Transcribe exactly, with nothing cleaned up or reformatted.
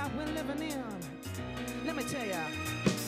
life we're living in. Let me tell ya.